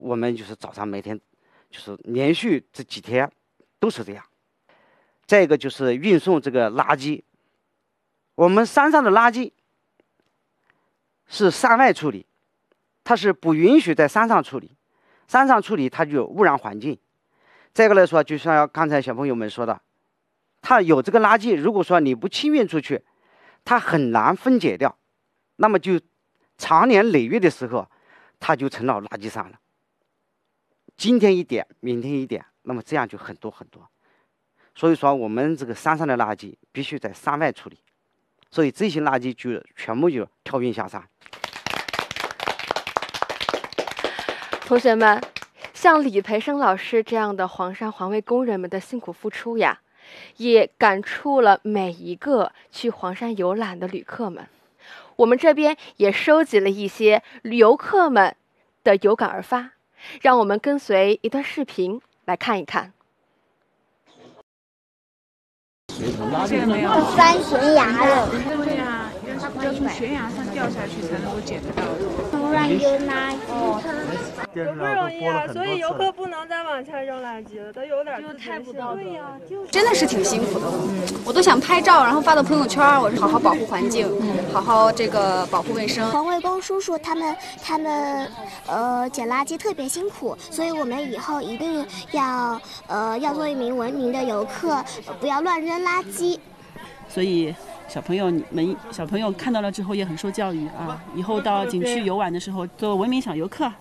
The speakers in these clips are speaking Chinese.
我们就是早上每天就是连续这几天都是这样。再一个就是运送这个垃圾，我们山上的垃圾是山外处理，它是不允许在山上处理，山上处理它就污染环境。再一个来说，就像刚才小朋友们说的，它有这个垃圾，如果说你不清运出去，它很难分解掉，那么就长年累月的时候，它就成了垃圾山了。今天一点，明天一点，那么这样就很多很多。所以说，我们这个山上的垃圾必须在山外处理，所以这些垃圾就全部就调运下山。 同学们，像李培生老师这样的黄山环卫工人们的辛苦付出呀，也感触了每一个去黄山游览的旅客们。我们这边也收集了一些游客们的有感而发，让我们跟随一段视频来看一看。 翻悬崖了， 对呀，因为它要从悬崖上掉下去才能够捡得到。 乱丢垃圾， 多不容易啊！所以游客不能再往下扔垃圾了，都有点太不道德了。 真的是挺辛苦的，我都想拍照，然后发到朋友圈。我是好好保护环境，好好这个保护卫生。 环卫工叔叔他们捡垃圾特别辛苦，所以我们以后一定要做一名文明的游客，不要乱扔垃圾。 所以小朋友看到了之后也很受教育啊，以后到景区游玩的时候做文明小游客。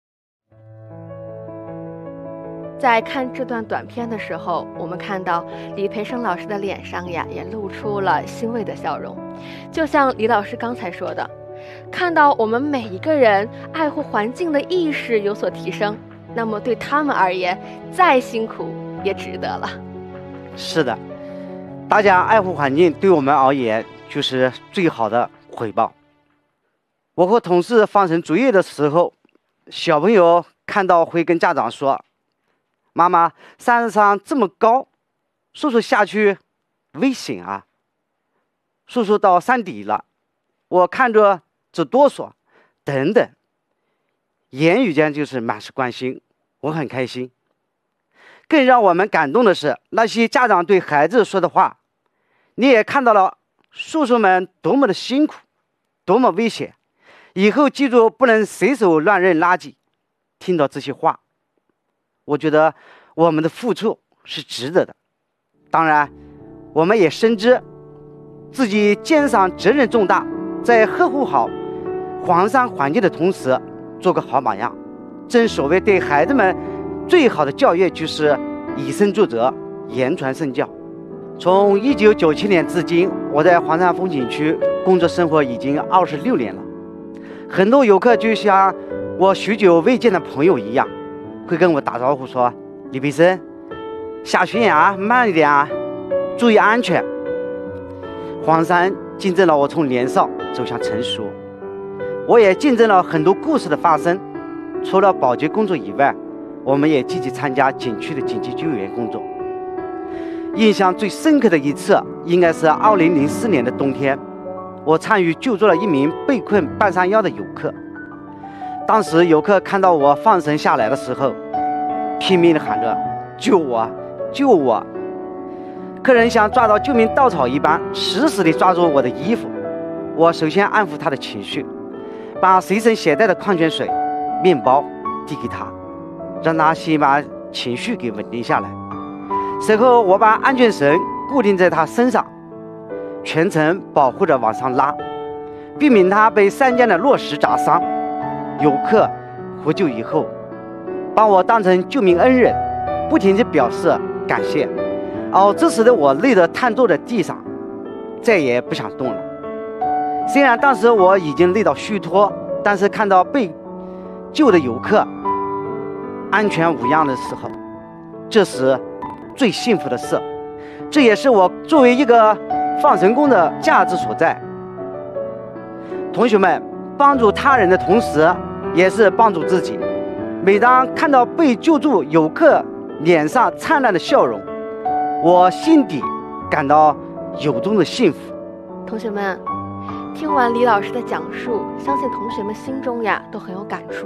在看这段短片的时候，我们看到李培生老师的脸上呀，也露出了欣慰的笑容。就像李老师刚才说的，看到我们每一个人爱护环境的意识有所提升，那么对他们而言，再辛苦也值得了。 是的，大家爱护环境对我们而言就是最好的回报。我和同事放绳作业的时候，小朋友看到会跟家长说，妈妈，山上这么高，叔叔下去危险啊。叔叔到山底了，我看着直哆嗦，等等，言语间就是满是关心，我很开心。更让我们感动的是，那些家长对孩子说的话，你也看到了叔叔们多么的辛苦，多么危险，以后记住不能随手乱扔垃圾。听到这些话，我觉得我们的付出是值得的。当然，我们也深知自己肩上责任重大，在呵护好黄山环境的同时，做个好榜样。正所谓对孩子们最好的教育就是以身作则，言传身教。从1997年至今，我在黄山风景区工作生活已经26年了。很多游客就像我许久未见的朋友一样，会跟我打招呼说，李培生，下悬崖慢一点啊，注意安全。黄山见证了我从年少走向成熟，我也见证了很多故事的发生。除了保洁工作以外，我们也积极参加景区的紧急救援工作。印象最深刻的一次应该是2004年的冬天，我参与救助了一名被困半山腰的游客。当时游客看到我放绳下来的时候，拼命地喊着救我救我。客人像抓到救命稻草一般，死死地抓住我的衣服。我首先安抚他的情绪，把随身携带的矿泉水、面包递给他，让他先把情绪给稳定下来。随后我把安全绳固定在他身上，全程保护着往上拉，避免他被山间的落石砸伤。游客获救以后，把我当成救命恩人，不停地表示感谢。这时的我累得瘫坐在地上，再也不想动了。虽然当时我已经累到虚脱，但是看到被救的游客安全无恙的时候，这是最幸福的事。这也是我作为一个放绳工的价值所在。同学们，帮助他人的同时也是帮助自己。每当看到被救助游客脸上灿烂的笑容，我心底感到由衷的幸福。 同学们，听完李老师的讲述，相信同学们心中呀都很有感触。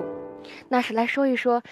那是来说一说